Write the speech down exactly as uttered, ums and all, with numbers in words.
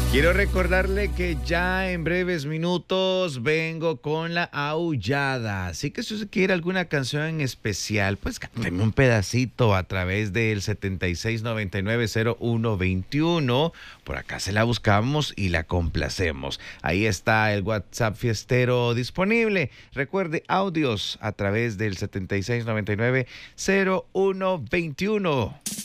Quiero recordarle que ya en breves minutos vengo con la aullada. Así que si usted quiere alguna canción en especial, pues cánteme un pedacito a través del setenta y seis noventa y nueve cero uno veintiuno. Por acá se la buscamos y la complacemos. Ahí está el WhatsApp fiestero disponible. Recuerde, audios a través del setenta y seis noventa y nueve cero uno veintiuno.